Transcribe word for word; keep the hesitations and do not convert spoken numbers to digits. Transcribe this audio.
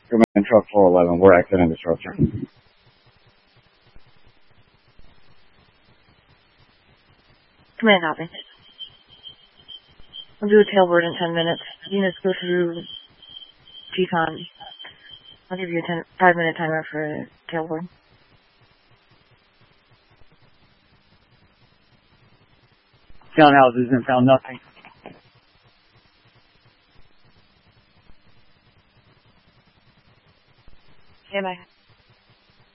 Command Truck four eleven, we're accident disruptor. Command copy. I'll do a tailboard in ten minutes. Units go through G CON. I'll give you a ten, five minute timer for tailboard. Townhouses and found nothing. Stand by.